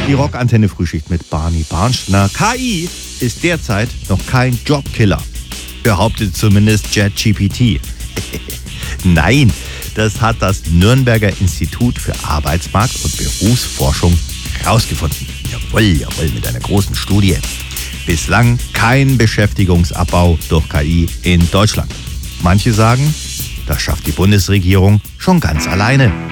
Die Rockantenne Frühschicht mit Barney Barnstner. KI ist derzeit noch kein Jobkiller. Behauptet zumindest ChatGPT. Nein, das hat das Nürnberger Institut für Arbeitsmarkt und Berufsforschung herausgefunden. Jawohl, mit einer großen Studie. Bislang kein Beschäftigungsabbau durch KI in Deutschland. Manche sagen, das schafft die Bundesregierung schon ganz alleine.